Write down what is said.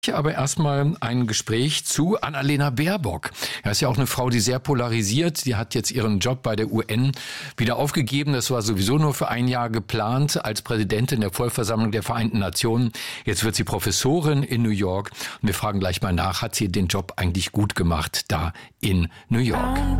Aber erstmal ein Gespräch zu Annalena Baerbock. Das ist ja auch eine Frau, die sehr polarisiert. Die hat jetzt ihren Job bei der UN wieder aufgegeben. Das war sowieso nur für ein Jahr geplant als Präsidentin der Vollversammlung der Vereinten Nationen. Jetzt wird sie Professorin in New York. Und wir fragen gleich mal nach, hat sie den Job eigentlich gut gemacht da in New York?